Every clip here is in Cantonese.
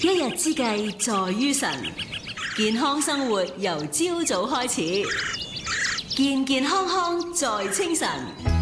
一日之計在於晨，健康生活由朝早開始，健健康康在清晨。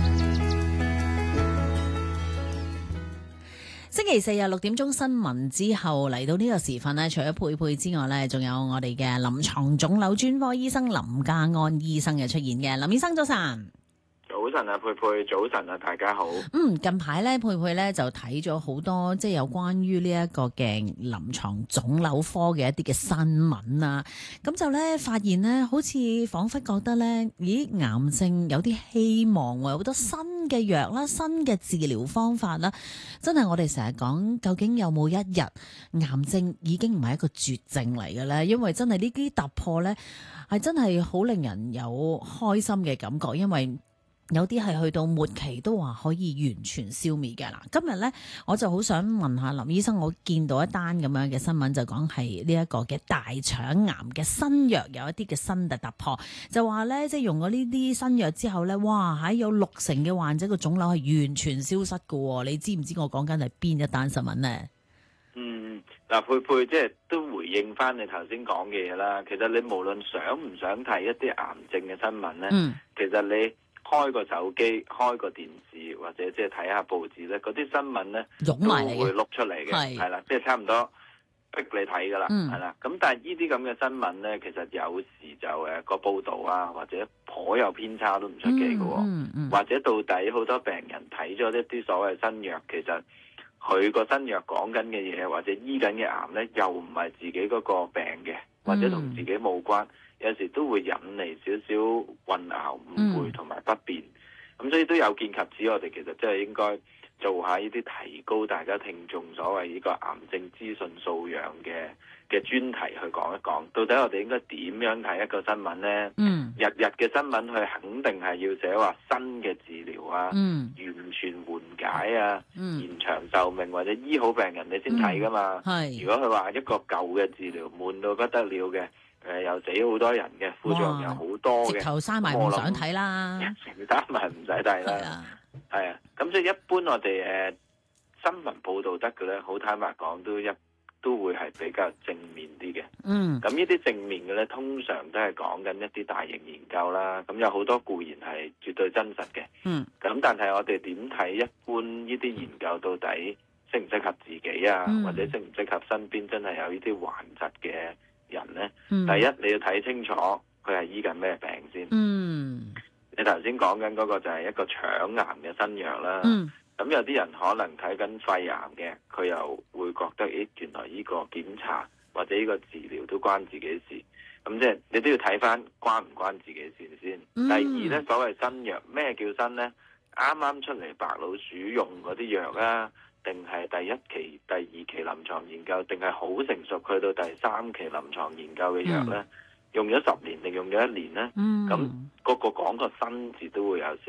星期四日6點鐘新聞之後嚟到呢個時分呢，除咗佩佩之外呢，仲有我哋嘅臨床腫瘤專科醫生林家安醫生嘅出現嘅。林醫生早晨。 早晨啊，佩佩，早晨啊，大家好。 近排咧，佩佩咧就睇咗好多即係有關於呢一個嘅臨床腫瘤科嘅一啲嘅新聞啊，咁就咧發現咧，好似彷彿覺得咧，咦，癌症有啲希望喎，有好多新嘅藥啦，新嘅治療方法啦，真係我哋成日講，究竟有冇一日癌症已經唔係一個絕症嚟嘅咧？因為真係呢啲突破咧，係真係好令人有開心嘅感覺，因為有啲係去到末期都話可以完全消滅嘅啦。今日呢，我就好想問下林醫生，我見到一單咁樣嘅新聞，就講係呢一個嘅大腸癌嘅新藥有一啲嘅新嘅突破，就話呢，即係用咗呢啲新藥之後呢，哇，喺有60%嘅患者個腫瘤係完全消失嘅。你知唔知我講緊係邊一單新聞呢？ 嗱，佩佩即係都回應翻你頭先講嘅嘢啦。其實你無論想唔想睇一啲癌症嘅新聞呢，其實你開個手機、開個電視或者即係睇下報紙咧，嗰啲新聞咧都會碌出嚟嘅，係啦，即係差唔多逼你睇噶啦，係啦。咁但係呢啲咁嘅新聞咧，其實有時就個報導啊，或者頗有偏差都唔出奇嘅喎，或者到底好多病人睇咗一啲所謂新藥，其實佢個新藥講緊嘅嘢或者醫緊嘅癌咧，又唔係自己嗰個病嘅，或者同自己冇關。有時都會引嚟少少混淆、誤會同埋不便，咁所以都有見及此，我哋其實真係應該做下呢啲提高大家聽眾所謂呢個癌症資訊素養嘅專題去講一講，到底我哋應該點樣睇一個新聞呢？日日嘅新聞佢肯定係要寫話新嘅治療啊，完全緩解啊，延長壽命或者醫好病人你先睇噶嘛。如果佢話一個舊嘅治療悶到不得了嘅。又死好多人嘅，副作用又好多嘅， 直頭嘥埋唔想睇啦， 成單埋唔使睇啦，係啊，咁所以一般我哋新聞報導得嘅咧，好坦白講都會係比較正面啲嘅。咁呢啲正面嘅咧，通常都係講緊一啲大型研究啦。咁有好多固然係絕對真實嘅。咁但係我哋點睇一般呢啲研究到底適唔適合自己啊？或者適唔適合身邊真係有呢啲患疾嘅人呢？第一你要睇清楚佢係醫緊咩病先。你頭先講緊嗰個就係一個腸癌嘅新藥啦。咁有啲人可能睇緊肺癌嘅，佢又會覺得，咦，原來呢個檢查或者呢個治療都關自己事。咁即係你都要睇翻關唔關自己事先。第二呢，所謂新藥，咩叫新呢？啱啱出嚟白老鼠用嗰啲藥啊，定係第1期、第2期臨床研究，定係好成熟去到第3期臨床研究嘅藥呢？用咗10年定用咗1年呢？咁個講個新字都會有